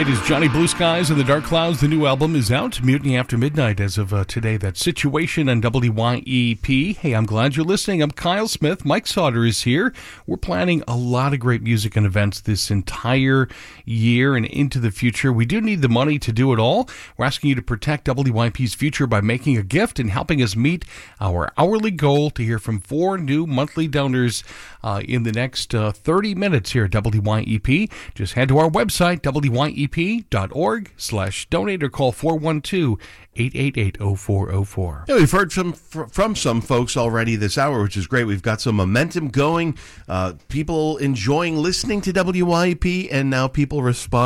It is Johnny Blue Skies and the Dark Clouds. The new album is out, Mutiny After Midnight, as of today. That Situation on WYEP. Hey, I'm glad you're listening. I'm Kyle Smith. Mike Sauter is here. We're planning a lot of great music and events this entire year and into the future. We do need the money to do it all. We're asking you to protect WYEP's future by making a gift and helping us meet our hourly goal to hear from 4 new monthly donors in the next 30 minutes here at WYEP. Just head to our website, wyep.org/donate, or call 412-888-0404. Yeah, we've heard from some folks already this hour, which is great. We've got some momentum going, people enjoying listening to WYEP, and now people respond.